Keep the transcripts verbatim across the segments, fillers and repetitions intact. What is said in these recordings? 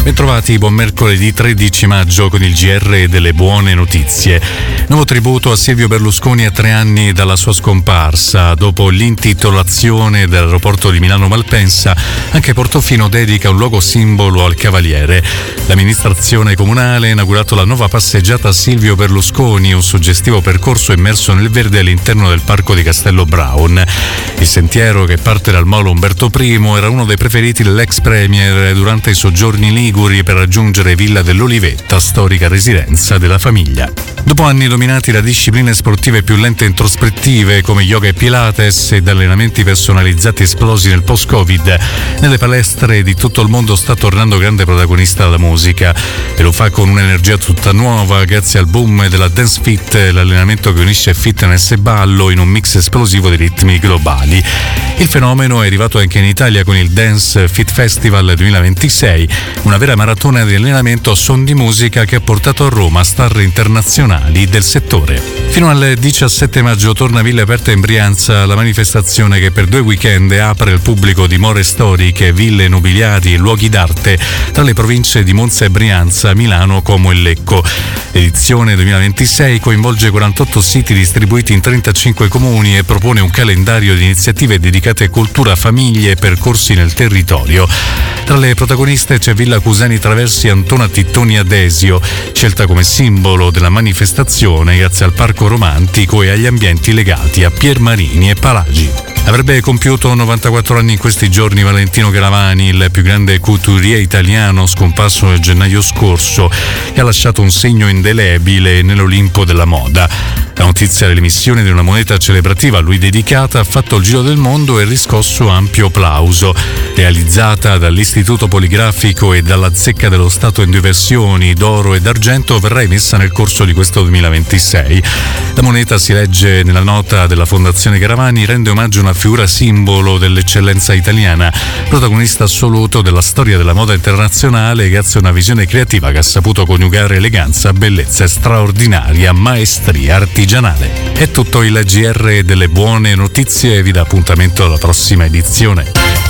Bentrovati, buon mercoledì tredici maggio con il G R delle buone notizie. Nuovo tributo a Silvio Berlusconi a tre anni dalla sua scomparsa. Dopo l'intitolazione dell'aeroporto di Milano Malpensa, anche Portofino dedica un luogo simbolo al cavaliere. L'amministrazione comunale ha inaugurato la nuova passeggiata Silvio Berlusconi, un suggestivo percorso immerso nel verde all'interno del parco di Castello Brown. Il sentiero, che parte dal Molo Umberto I, era uno dei preferiti dell'ex premier durante i soggiorni liguri per raggiungere Villa dell'Olivetta, storica residenza della famiglia. Dopo anni dominati da discipline sportive più lente e introspettive come yoga e pilates ed allenamenti personalizzati esplosi nel post-Covid, nelle palestre di tutto il mondo sta tornando grande protagonista la musica, e lo fa con un'energia tutta nuova grazie al boom della Dance Fit, l'allenamento che unisce fitness e ballo in un mix esplosivo di ritmi globali. Il fenomeno è arrivato anche in Italia con il Dance Fit Festival duemilaventisei, una vera maratona di allenamento a son di musica che ha portato a Roma star internazionali del settore. Fino al diciassette maggio torna a Ville Aperte in Brianza la manifestazione che per due weekend apre al pubblico dimore storiche, ville nobiliari e luoghi d'arte tra le province di Monza e Brianza, Milano, Como e Lecco. L'edizione duemilaventisei coinvolge quarantotto siti distribuiti in trentacinque comuni e propone un calendario di iniziative dedicate a cultura, famiglie e percorsi nel territorio. Tra le protagoniste c'è Villa Cusani Traversi Antona Tittoni Adesio, scelta come simbolo della manifestazione grazie al parco romantico e agli ambienti legati a Piermarini e Palagi. Avrebbe compiuto novantaquattro anni in questi giorni Valentino Garavani, il più grande couturier italiano scomparso nel gennaio scorso, che ha lasciato un segno indelebile nell'Olimpo della moda. La notizia dell'emissione di una moneta celebrativa a lui dedicata ha fatto il giro del mondo e riscosso ampio plauso. Realizzata dall'Istituto Poligrafico e dalla Zecca dello Stato in due versioni, d'oro e d'argento, verrà emessa nel corso di questo duemilaventisei. La moneta, si legge nella nota della Fondazione Garavani, rende omaggio a una figura simbolo dell'eccellenza italiana, protagonista assoluto della storia della moda internazionale grazie a una visione creativa che ha saputo coniugare eleganza, bellezza e straordinaria maestria artigianale. È tutto il G R delle buone notizie, vi dà appuntamento alla prossima edizione.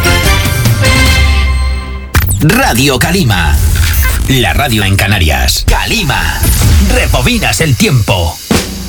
Radio Calima, la radio en Canarias. Calima, rebobinas el tiempo.